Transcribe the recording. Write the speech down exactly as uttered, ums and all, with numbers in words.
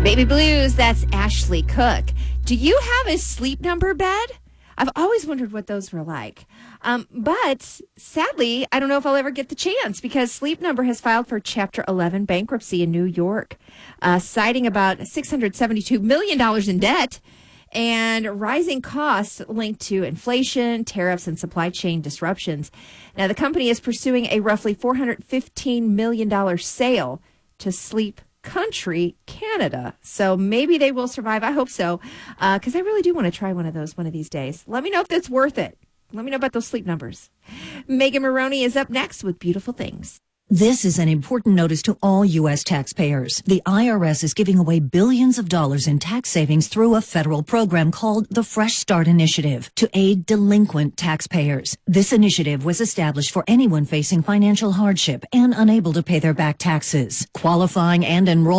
Baby Blues, that's Ashley Cook. Do you have a Sleep Number bed? I've always wondered what those were like. Um, but sadly, I don't know if I'll ever get the chance because Sleep Number has filed for Chapter eleven bankruptcy in New York, uh, citing about six hundred seventy-two million dollars in debt and rising costs linked to inflation, tariffs, and supply chain disruptions. Now, the company is pursuing a roughly four hundred fifteen million dollars sale to Sleep Country, Canada. So maybe they will survive. I hope so, because uh, I really do want to try one of those one of these days. Let me know if that's worth it. Let me know about those Sleep Numbers. Megan Maroney is up next with Beautiful Things. This is an important notice to all U S taxpayers. The I R S is giving away billions of dollars in tax savings through a federal program called the Fresh Start Initiative to aid delinquent taxpayers. This initiative was established for anyone facing financial hardship and unable to pay their back taxes. Qualifying and enrolling